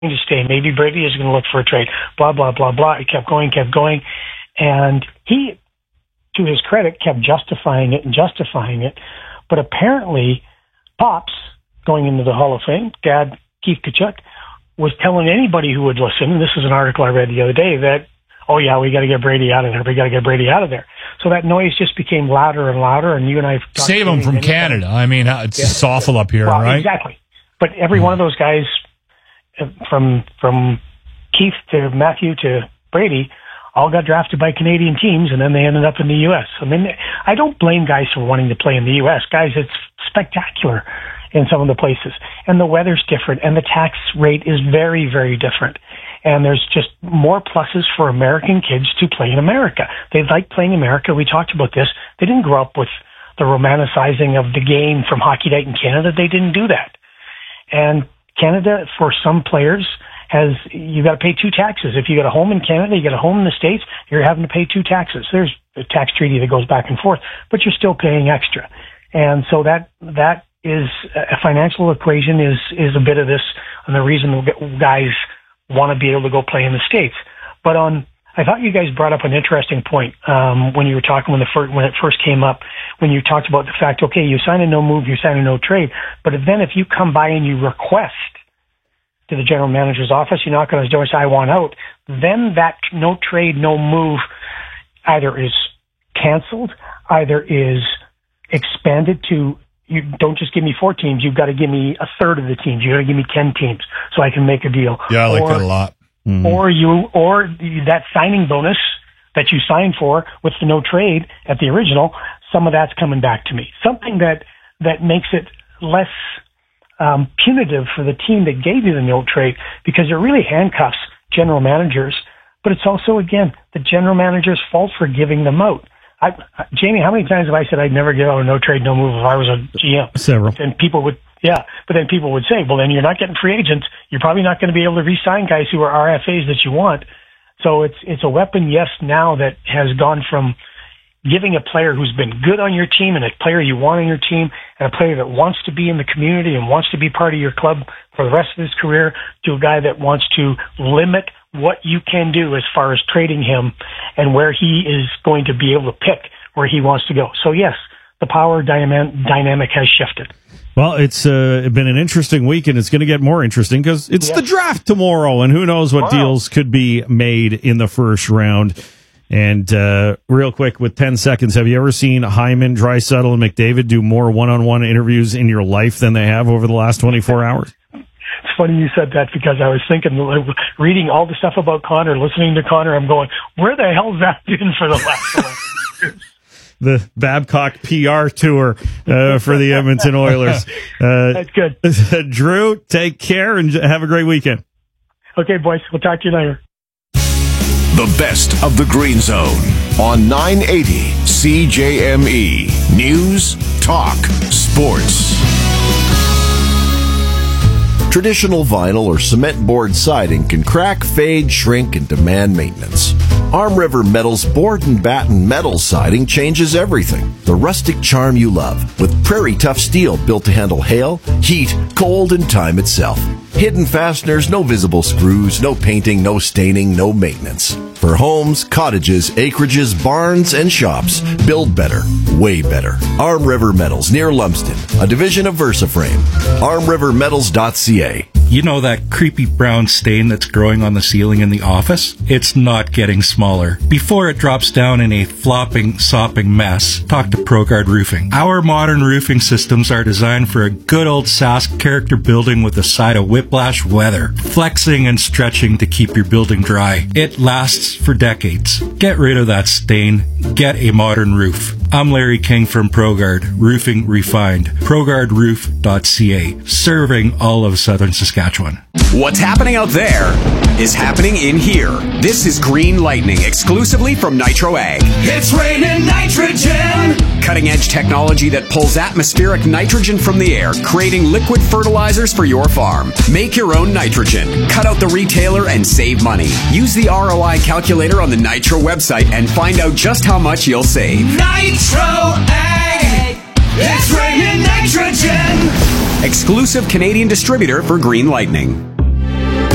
to stay. Maybe Brady is going to look for a trade. Blah, blah, blah, blah. It kept going. And he, to his credit, kept justifying it. But apparently, Pops, going into the Hall of Fame, Dad, Keith Tkachuk, was telling anybody who would listen, and this is an article I read the other day, that, oh yeah, we got to get Brady out of there. So that noise just became louder and louder, and you and I... Save him from Canada. I mean, it's awful up here, right? Exactly. But every one of those guys, from Keith to Matthew to Brady, all got drafted by Canadian teams, and then they ended up in the U.S. I mean, I don't blame guys for wanting to play in the U.S. Guys, it's spectacular in some of the places. And the weather's different, and the tax rate is very, very different. And there's just more pluses for American kids to play in America. They like playing America. We talked about this. They didn't grow up with the romanticizing of the game from Hockey Night in Canada. They didn't do that. And Canada, for some players, you got to pay 2 taxes. If you got a home in Canada, you got a home in the States, you're having to pay 2 taxes. There's a tax treaty that goes back and forth, but you're still paying extra. And so that is a financial equation is a bit of this, and the reason guys want to be able to go play in the States. But I thought you guys brought up an interesting point when you were talking when it first came up, when you talked about the fact, okay, you sign a no move, you sign a no trade, but then if you come by and you request to the general manager's office, you knock on his door and say, I want out, then that no trade, no move either is canceled, either is expanded to, you don't just give me 4 teams, you've got to give me a third of the teams, you've got to give me 10 teams so I can make a deal. Yeah, I like that a lot. Mm-hmm. Or that signing bonus that you signed for with the no trade at the original, some of that's coming back to me. Something that makes it less punitive for the team that gave you the no trade, because it really handcuffs general managers. But it's also, again, the general manager's fault for giving them out. Jamie, how many times have I said I'd never give out a no trade, no move if I was a GM? Several. And people would, but then people would say, well, then you're not getting free agents. You're probably not going to be able to re-sign guys who are RFAs that you want. So it's a weapon, yes, now that has gone from giving a player who's been good on your team and a player you want on your team and a player that wants to be in the community and wants to be part of your club for the rest of his career to a guy that wants to limit what you can do as far as trading him and where he is going to be able to pick where he wants to go. So yes, the power dynamic has shifted. Well, it's been an interesting week, and it's going to get more interesting because it's the draft tomorrow, and who knows what deals could be made in the first round. And real quick, with 10 seconds, have you ever seen Hyman, Draisaitl, and McDavid do more one-on-one interviews in your life than they have over the last 24 hours? It's funny you said that, because I was thinking, reading all the stuff about Connor, listening to Connor, I'm going, where the hell's that been for the last 11 years? The Babcock PR tour for the Edmonton Oilers. That's good. Drew, take care and have a great weekend. Okay, boys. We'll talk to you later. The best of the Green Zone on 980 CJME. News, talk, sports. Traditional vinyl or cement board siding can crack, fade, shrink, and demand maintenance. Arm River Metal's board and batten metal siding changes everything. The rustic charm you love, with prairie tough steel built to handle hail, heat, cold, and time itself. Hidden fasteners, no visible screws, no painting, no staining, no maintenance. For homes, cottages, acreages, barns, and shops, build better, way better. Arm River Metals, near Lumsden, a division of VersaFrame. ArmRiverMetals.ca. You know that creepy brown stain that's growing on the ceiling in the office? It's not getting smaller. Before it drops down in a flopping, sopping mess, talk to ProGuard Roofing. Our modern roofing systems are designed for a good old Sask character building with a side of whiplash weather, flexing and stretching to keep your building dry. It lasts for decades. Get rid of that stain. Get a modern roof. I'm Larry King from ProGuard Roofing Refined. ProGuardRoof.ca, serving all of southern Saskatchewan. What's happening out there is happening in here. This is Green Lightning, exclusively from Nitro Ag. It's raining nitrogen! Cutting-edge technology that pulls atmospheric nitrogen from the air, creating liquid fertilizers for your farm. Make your own nitrogen. Cut out the retailer and save money. Use the ROI calculator on the Nitro website and find out just how much you'll save. Nitro Ag! It's raining nitrogen! Exclusive Canadian distributor for Green Lightning.